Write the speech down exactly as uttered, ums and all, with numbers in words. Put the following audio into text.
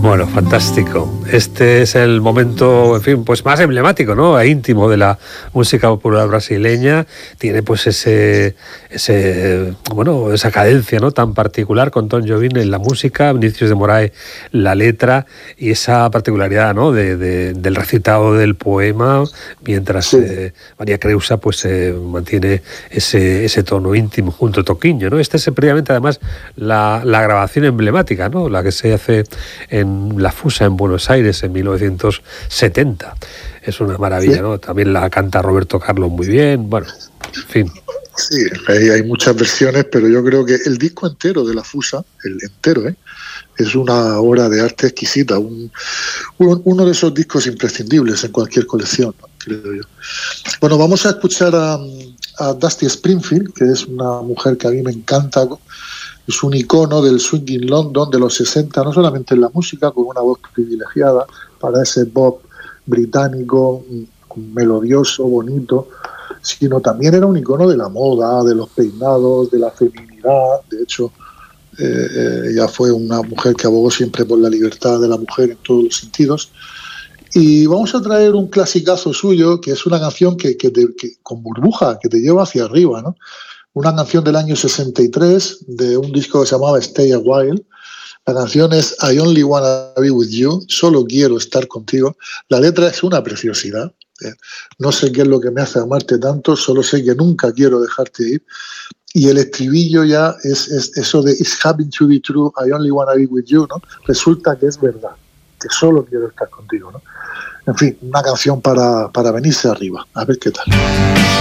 Bueno, fantástico. Este es el momento, en fin, pues más emblemático, ¿no? E íntimo de la música popular brasileña. Tiene pues ese, ese, bueno, esa cadencia, ¿no? Tan particular con Tom Jobim en la música, Vinícius de Moraes la letra y esa particularidad, ¿no? De, de, del recitado del poema, mientras sí. eh, María Creusa pues eh, mantiene ese, ese tono íntimo junto a Toquinho, ¿no? Esta es previamente además la, la grabación emblemática, ¿no? La que se hace en La Fusa en Buenos Aires en mil novecientos setenta. Es una maravilla, sí. ¿no? También la canta Roberto Carlos muy bien, bueno, en fin. Sí, hay, hay muchas versiones, pero yo creo que el disco entero de La Fusa, el entero, ¿eh? es una obra de arte exquisita, un, un, uno de esos discos imprescindibles en cualquier colección, ¿no? Creo yo. Bueno, vamos a escuchar a, a Dusty Springfield, que es una mujer que a mí me encanta. Es un icono del swing in London de los sesenta, no solamente en la música, con una voz privilegiada para ese pop británico, melodioso, bonito, sino también era un icono de la moda, de los peinados, de la feminidad. De hecho, eh, ella fue una mujer que abogó siempre por la libertad de la mujer en todos los sentidos. Y vamos a traer un clasicazo suyo, que es una canción que, que, te, que con burbuja, que te lleva hacia arriba, ¿no? Una canción del año sesenta y tres, de un disco que se llamaba Stay a While. La canción es I Only Wanna Be With You, solo quiero estar contigo. La letra es una preciosidad. Eh, no sé qué es lo que me hace amarte tanto, solo sé que nunca quiero dejarte ir. Y el estribillo ya es, es eso de It's happy to be true, I only wanna be with you, ¿no? Resulta que es verdad, que solo quiero estar contigo, ¿no? En fin, una canción para, para venirse arriba. A ver qué tal.